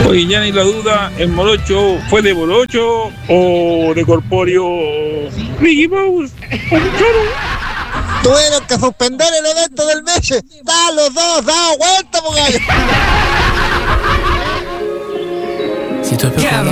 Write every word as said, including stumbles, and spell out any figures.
Oye, ya ni la duda, ¿el morocho fue de morocho o de corpóreo Mickey Mouse? Tuvieron que suspender el evento del mes. ¡Da los dos! ¡Da vuelta, po gallo! Si tú